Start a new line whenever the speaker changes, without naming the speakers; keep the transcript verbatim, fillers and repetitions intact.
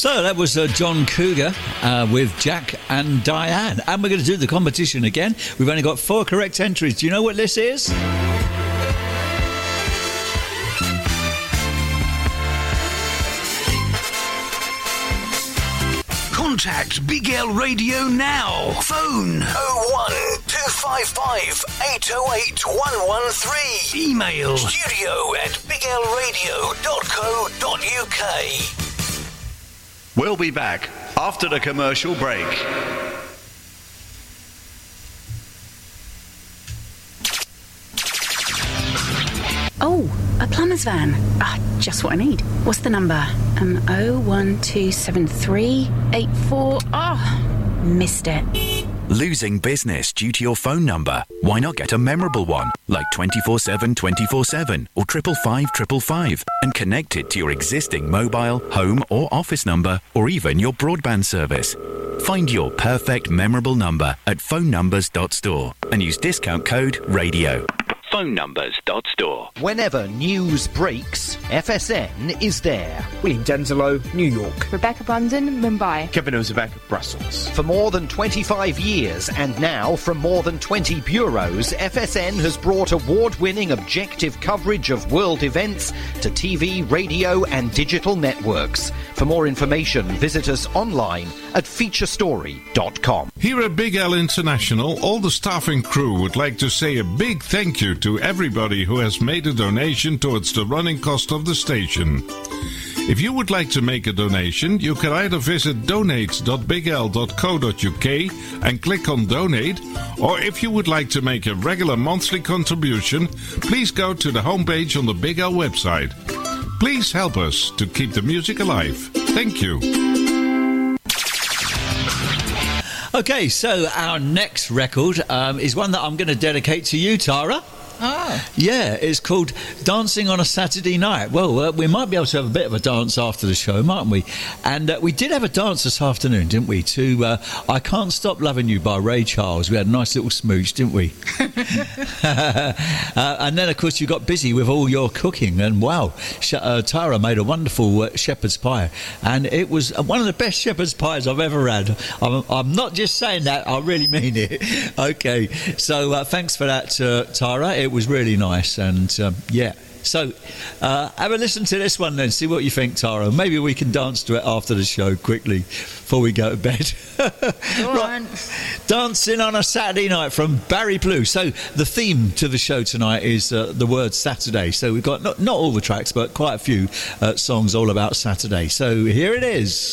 So that was uh, John Cougar uh, with Jack and Diane. And we're going to do the competition again. We've only got four correct entries. Do you know what this is?
Contact Big L Radio now. Phone oh one two five five eight oh eight one one three. Email studio at big l radio dot co dot u k.
We'll be back after the commercial break.
Oh, a plumber's van. Ah, just what I need. What's the number? Um, oh one two seven three eight four. Oh, missed it.
Losing business due to your phone number? Why not get a memorable one, like twenty-four seven twenty-four seven or triple five triple five, and connect it to your existing mobile, home or office number, or even your broadband service. Find your perfect memorable number at phone numbers dot store and use discount code RADIO. phone numbers dot store.
Whenever news breaks, F S N is there.
William Denzelo, New York.
Rebecca Brandon, Mumbai.
Kevin Ozebek, Brussels.
For more than twenty-five years, and now from more than twenty bureaus, F S N has brought award-winning objective coverage of world events to T V, radio and digital networks. For more information, visit us online at feature story dot com.
Here at Big L International, all the staff and crew would like to say a big thank you to everybody who has made a donation towards the running cost of the station. If you would like to make a donation, you can either visit donate dot big l dot co dot u k and click on donate, or if you would like to make a regular monthly contribution, please go to the homepage on the Big L website. Please help us to keep the music alive. Thank you.
Okay, so our next record um, is one that I'm going to dedicate to you, Tara.
Ah.
Yeah, it's called Dancing on a Saturday Night. Well, uh, we might be able to have a bit of a dance after the show, mightn't we? And uh, we did have a dance this afternoon, didn't we, to uh, I Can't Stop Loving You by Ray Charles. We had a nice little smooch, didn't we? uh, and then, of course, you got busy with all your cooking. And, wow, Sh- uh, Tara made a wonderful uh, shepherd's pie. And it was uh, one of the best shepherd's pies I've ever had. I'm, I'm not just saying that, I really mean it. Okay, so uh, thanks for that, uh, Tara. It was really nice, and um, yeah. So, uh, have a listen to this one then. See what you think, Tara. Maybe we can dance to it after the show quickly before we go to bed.
Go
right.
on.
Dancing on a Saturday Night from Barry Blue. So the theme to the show tonight is uh, the word Saturday. So we've got not, not all the tracks, but quite a few uh, songs all about Saturday. So here it is.